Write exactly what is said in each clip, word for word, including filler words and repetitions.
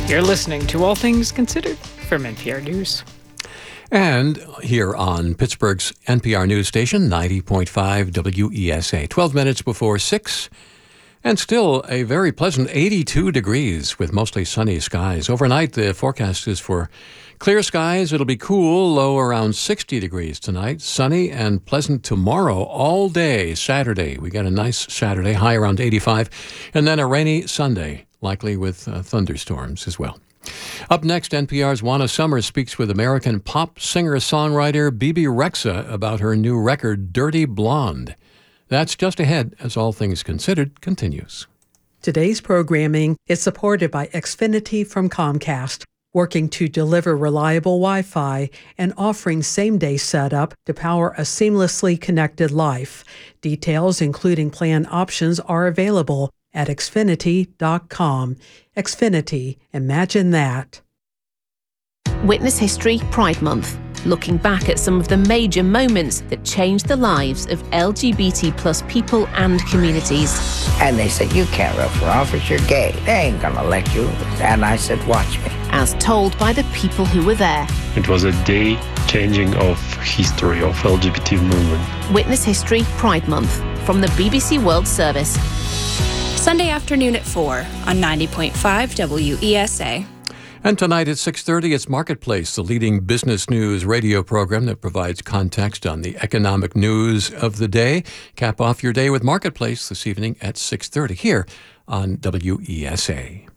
You're listening to All Things Considered from N P R News. And here on Pittsburgh's N P R News Station, ninety point five W E S A, twelve minutes before six. And still a very pleasant eighty-two degrees with mostly sunny skies. Overnight, the forecast is for clear skies. It'll be cool, low around sixty degrees tonight. Sunny and pleasant tomorrow all day, Saturday. We got a nice Saturday, high around eighty-five. And then a rainy Sunday, likely with uh, thunderstorms as well. Up next, N P R's Juana Summers speaks with American pop singer-songwriter Bebe Rexha about her new record, Dirty Blonde. That's just ahead as All Things Considered continues. Today's programming is supported by Xfinity from Comcast, working to deliver reliable Wi-Fi and offering same-day setup to power a seamlessly connected life. Details, including plan options, are available at xfinity dot com. Xfinity, imagine that. Witness History Pride Month, looking back at some of the major moments that changed the lives of L G B T plus people and communities. And they said, you can't run for office, you're gay. They ain't gonna elect you. And I said, watch me. As told by the people who were there. It was a day changing of history of L G B T movement. Witness History Pride Month from the B B C World Service. Sunday afternoon at four on ninety point five W E S A. And tonight at six thirty, it's Marketplace, the leading business news radio program that provides context on the economic news of the day. Cap off your day with Marketplace this evening at six thirty here on W E S A.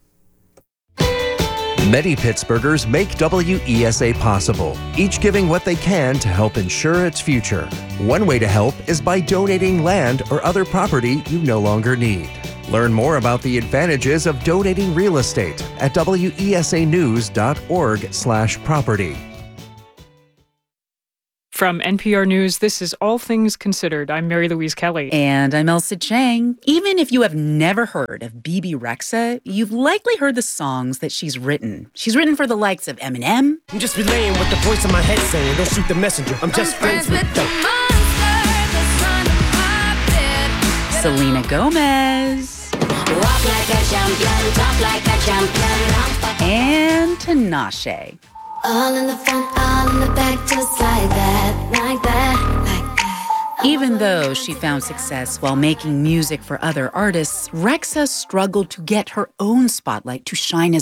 Many Pittsburghers make W E S A possible, each giving what they can to help ensure its future. One way to help is by donating land or other property you no longer need. Learn more about the advantages of donating real estate at W E S A news dot org slash property. From N P R News, this is All Things Considered. I'm Mary Louise Kelly. And I'm Elsa Chang. Even if you have never heard of Bebe Rexha, you've likely heard the songs that she's written. She's written for the likes of Eminem. I'm just relaying what the voice in my head saying. Don't shoot the messenger. I'm just I'm friends, friends with the monster, Selena Gomez. Walk like a champion, talk like a champion. And Tinashe. All in the front, all in the back, just like that, like that, like that. Even though she found success while making music for other artists, Rexha struggled to get her own spotlight to shine as